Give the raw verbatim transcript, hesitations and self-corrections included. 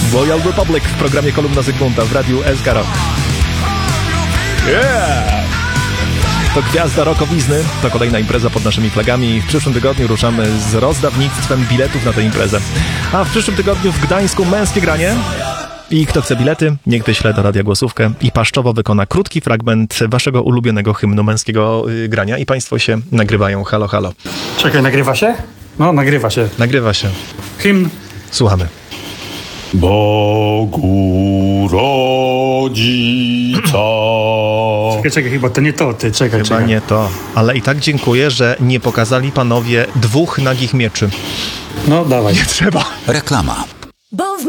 Loyal Republic w programie Kolumna Zygmunta w Radiu S K Rock. Yeah! To gwiazda rockowizny, to kolejna impreza pod naszymi flagami. W przyszłym tygodniu ruszamy z rozdawnictwem biletów na tę imprezę. A w przyszłym tygodniu w Gdańsku męskie granie. I kto chce bilety, niech wyśle do radia głosówkę i paszczowo wykona krótki fragment waszego ulubionego hymnu męskiego yy, grania i państwo się nagrywają. Halo, halo. Czekaj, nagrywa się? No, nagrywa się. Nagrywa się. Hymn. Słuchamy. Bogu rodzica. Czekaj, czekaj, chyba to nie to, ty, czekaj, Chyba czekaj. nie to. Ale i tak dziękuję, że nie pokazali panowie dwóch nagich mieczy. No, dawaj. Nie trzeba. Reklama. Bo w